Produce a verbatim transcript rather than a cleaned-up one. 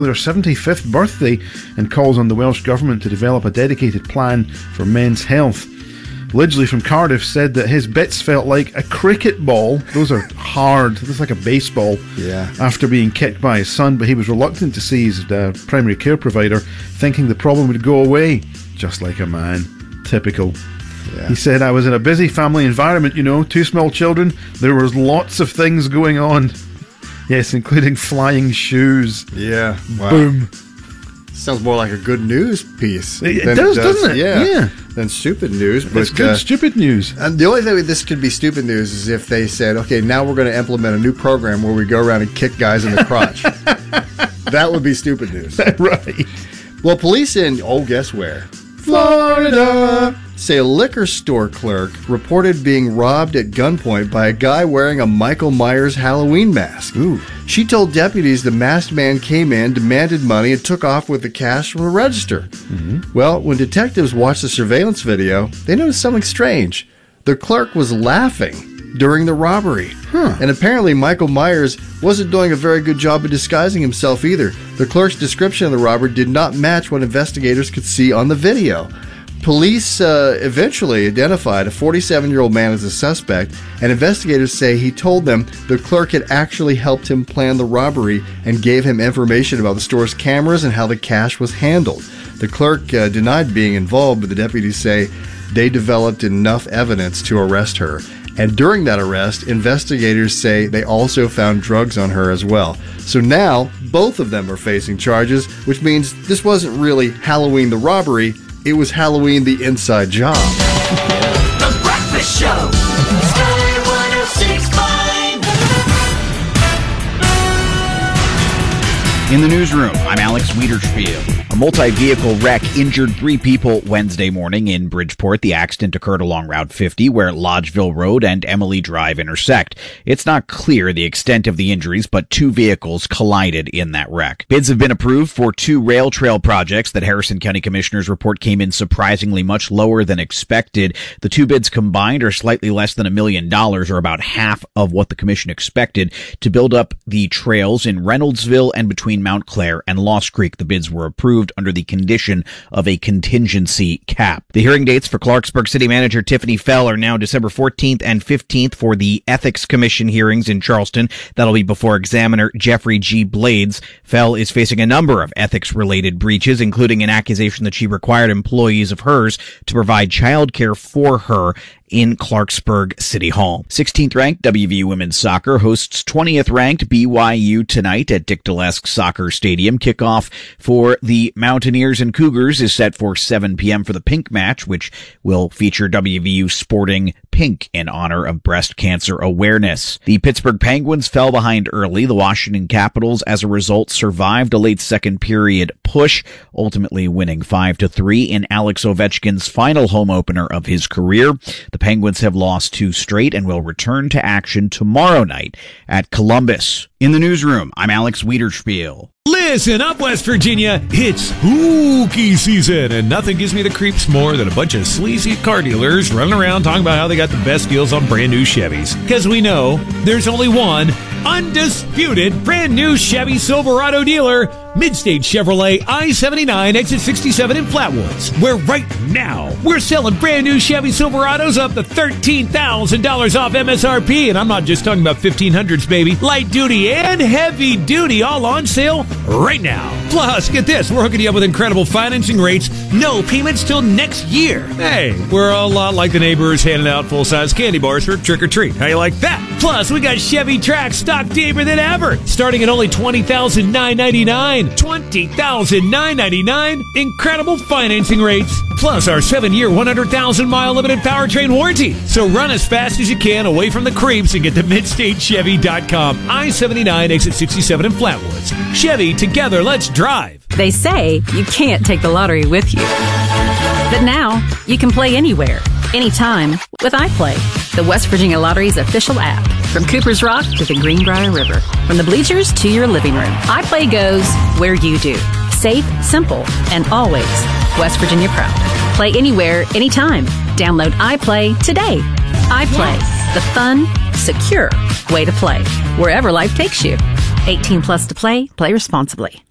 their seventy-fifth birthday and calls on the Welsh Government to develop a dedicated plan for men's health. Lidgley from Cardiff said that his bits felt like a cricket ball. Those are hard. This is like a baseball. Yeah. After being kicked by his son, but he was reluctant to see his uh, primary care provider, thinking the problem would go away. Just like a man. Typical. Yeah. He said, I was in a busy family environment, you know, two small children. There was lots of things going on. Yes, including flying shoes. Yeah. Wow. Boom. Sounds more like a good news piece. It, it does, does, doesn't it? Yeah. yeah. Than stupid news. But, it's good uh, stupid news. And the only thing with this could be stupid news is if they said, okay, now we're going to implement a new program where we go around and kick guys in the crotch. That would be stupid news. Right. Well, police in, oh, guess where? Florida. Say a liquor store clerk reported being robbed at gunpoint by a guy wearing a Michael Myers Halloween mask. Ooh. She told deputies the masked man came in, demanded money, and took off with the cash from a register. Mm-hmm. Well, when detectives watched the surveillance video, they noticed something strange. The clerk was laughing during the robbery. Huh. And apparently Michael Myers wasn't doing a very good job of disguising himself either. The clerk's description of the robber did not match what investigators could see on the video. Police uh, eventually identified a forty-seven-year-old man as a suspect, and investigators say he told them the clerk had actually helped him plan the robbery and gave him information about the store's cameras and how the cash was handled. The clerk uh, denied being involved, but the deputies say they developed enough evidence to arrest her. And during that arrest, investigators say they also found drugs on her as well. So now, both of them are facing charges, which means this wasn't really Halloween the robbery, it was Halloween the inside job. The Breakfast Show. Sky one oh six point five. In the newsroom, I'm Alex Wiederspiel. A multi-vehicle wreck injured three people Wednesday morning in Bridgeport. The accident occurred along Route fifty, where Lodgeville Road and Emily Drive intersect. It's not clear the extent of the injuries, but two vehicles collided in that wreck. Bids have been approved for two rail trail projects that Harrison County Commissioners report came in surprisingly much lower than expected. The two bids combined are slightly less than a million dollars, or about half of what the commission expected, to build up the trails in Reynoldsville and between Mount Clair and Lost Creek. The bids were approved under the condition of a contingency cap. The hearing dates for Clarksburg City Manager Tiffany Fell are now December fourteenth and fifteenth for the Ethics Commission hearings in Charleston. That'll be before Examiner Jeffrey G. Blades. Fell is facing a number of ethics-related breaches, including an accusation that she required employees of hers to provide child care for her in Clarksburg City Hall. sixteenth ranked W V U Women's Soccer hosts twentieth ranked B Y U tonight at Dick Dalesk Soccer Stadium. Kickoff for the Mountaineers and Cougars is set for seven p.m. for the pink match, which will feature W V U sporting pink in honor of breast cancer awareness. The Pittsburgh Penguins fell behind early. The Washington Capitals, as a result, survived a late second period push, ultimately winning five to three in Alex Ovechkin's final home opener of his career. The Penguins have lost two straight and will return to action tomorrow night at Columbus. In the newsroom, I'm Alex Wiederspiel. Listen up, West Virginia. It's spooky season, and nothing gives me the creeps more than a bunch of sleazy car dealers running around talking about how they got the best deals on brand new Chevys. Because we know there's only one undisputed brand new Chevy Silverado dealer, Midstate Chevrolet I seventy-nine, exit sixty-seven in Flatwoods, where right now we're selling brand new Chevy Silverados up to thirteen thousand dollars off M S R P. And I'm not just talking about fifteen hundreds, baby. Light duty and heavy duty all on sale right now. Plus, get this, we're hooking you up with incredible financing rates, no payments till next year. Hey, we're a lot like the neighbors handing out full-size candy bars for trick-or-treat. How you like that? Plus, we got Chevy Trax stock deeper than ever, starting at only twenty thousand nine hundred ninety-nine dollars. twenty thousand nine hundred ninety-nine dollars. Incredible financing rates. Plus, our seven-year, one hundred thousand mile limited powertrain warranty. So run as fast as you can away from the creeps and get to midstate chevy dot com. I seventy-nine, exit sixty-seven in Flatwoods. Chevy, together, let's drive. They say you can't take the lottery with you. But now, you can play anywhere, anytime with iPlay, the West Virginia Lottery's official app. From Cooper's Rock to the Greenbrier River, from the bleachers to your living room, iPlay goes where you do. Safe, simple, and always West Virginia proud. Play anywhere, anytime. Download iPlay today. iPlay, yes. The fun, secure way to play, wherever life takes you. eighteen plus to play. Play responsibly.